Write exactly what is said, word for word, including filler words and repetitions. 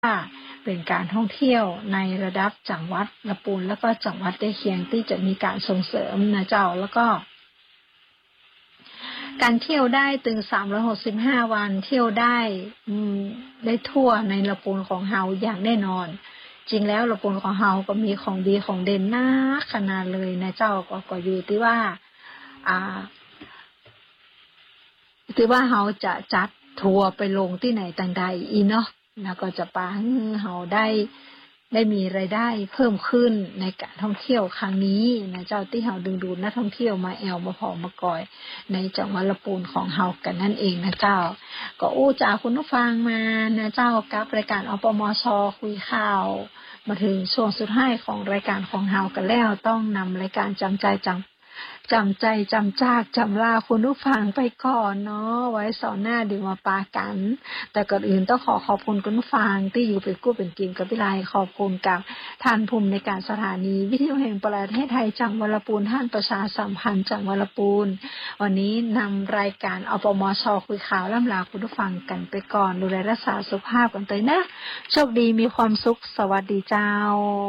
เป็นการท่องเที่ยวในระดับจังหวัดละปูนแล้วก็จังหวัดใกล้เคียงที่จะมีการส่งเสริมนะเจ้าแล้วก็การเที่ยวได้ถึงสามร้อยหกสิบห้าวันเที่ยวได้อืมได้ทั่วในละปูนของเฮาอย่างแน่นอนจริงแล้วละปูนของเฮาก็มีของดีของเด่นนักขนาดเลยนะเจ้าก็ก็อยู่ที่ว่าอ่าที่ว่าเฮาจะจัดทัวร์ไปลงที่ไหนต่างใดอีเนาะแล้วก็จะปาให้เฮาได้ได้มีรายได้เพิ่มขึ้นในการท่องเที่ยวครั้งนี้นะเจ้าที่เฮาดึงดูดนักท่องเที่ยวมาแอวมาพอมากอยในจังหวัดละปูนของเฮากันนั่นเองนะเจ้าก็อู้จากคุณผู้ฟังมานะเจ้ากับรายการอปมชคุยข่าวมาถึงช่วงสุดท้ายของรายการของเฮากันแล้วต้องนำรายการจำใจจำจำใจจำจากจำลาคุณผู้ฟังไปก่อนเนาะไว้เสาร์หน้าดีมาปากันแต่ก่อนอื่นต้องขอขอบคุณคุณผู้ฟังที่อยู่เป็นกู้เป็นกินกับวิไลขอบคุณกับท่านภูมิในการสถานีวิทยุแห่งประเทศไทยจังหวัดลำพูนท่านประชาสัมพันธ์จังหวัดลำพูนวันนี้นำรายการอปมชคุยข่าวล่ำลาคุณผู้ฟังกันไปก่อนดูแลรักษาสุขภาพกันเตยนะโชคดีมีความสุขสวัสดีเจ้า